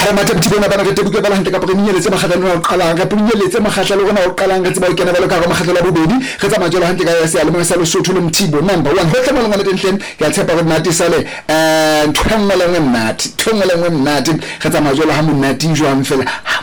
matapiti bona bana re tebuke ba lantle ka pre minyeletse makgatlana o qalang ka minyeletse makgatla le rona o qalang re tseba o kena balo ka go makgatla la bobedi re tsa majolo hantle ka ya se alemo sa Lesotho le Mthibo number 1 ho tla molengwa le tenhleng ke tshepa re nati sale thongwe le ngwe mnati re tsa majolo ha monati jwang fela